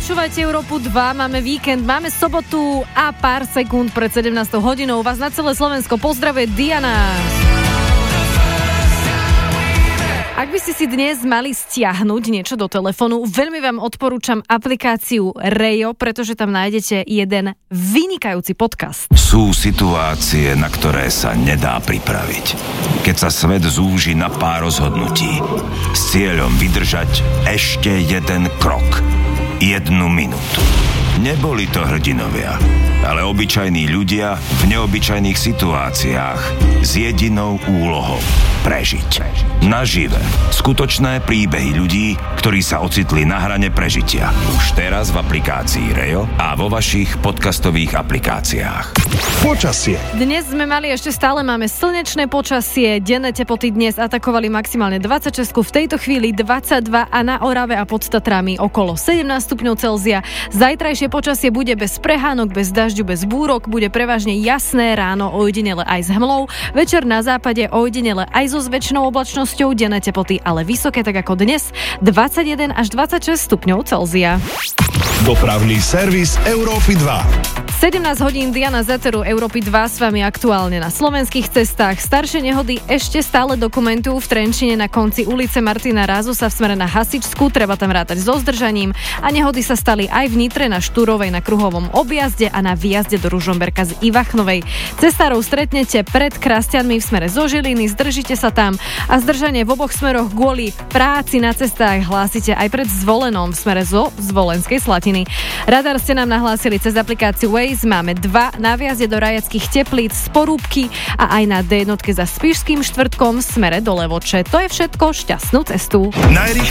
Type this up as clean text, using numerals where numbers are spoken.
Počúvajte Európu 2, máme víkend, máme sobotu a pár sekúnd pred 17 hodinou. Vás na celé Slovensko pozdravuje Diana. Ak by ste si dnes mali stiahnuť niečo do telefónu, veľmi vám odporúčam aplikáciu Rejo, pretože tam nájdete jeden vynikajúci podcast. Sú situácie, na ktoré sa nedá pripraviť. Keď sa svet zúži na pár rozhodnutí s cieľom vydržať ešte jeden krok, 1 minútu. Neboli to hrdinovia, ale obyčajní ľudia v neobyčajných situáciách s jedinou úlohou prežiť. Nažive. Skutočné príbehy ľudí, ktorí sa ocitli na hrane prežitia. Už teraz v aplikácii Rejo a vo vašich podcastových aplikáciách. Počasie. Dnes sme mali, ešte stále máme slnečné počasie. Denné teploty dnes atakovali maximálne 26, v tejto chvíli 22 a na Orave a pod Tatrami okolo 17 stupňov Celzia. Zajtrajšie počasie bude bez prehánok, bez dažďu, bez búrok, bude prevažne jasné, ráno ojedinele aj s hmlou, večer na západe ojedinele aj so zväčšenou oblačnosťou, denné teploty ale vysoké, tak ako dnes, 21 až 26 stupňov Celzia. Dopravný servis Európy 2. 17 hodín, Diana z Eteru Európy 2 s vami aktuálne na slovenských cestách. Staršie nehody ešte stále dokumentujú v Trenčine na konci ulice Martina Rázusa v smere na Hasičsku, treba tam rátať so zdržaním a nehody sa stali aj v Nitre na Štúrovej na kruhovom objazde a na výjazde do Ružomberka z Ivachnovej. Cestárov stretnete pred Krastianmi v smere zo Žiliny, zdržite sa tam a zdržanie v oboch smeroch kvôli práci na cestách hlásite aj pred Zvolenom v smere zo Zvolenskej Slatiny. Radar ste nám nahlásili cez aplikáciu Waze, máme 2 na výjazde do Rajackých Teplíc z Porúbky a aj na D1 za Spišským štvrtkom v smere do Levoče. To je všetko, šťastnú cestu. Najrýchlejšie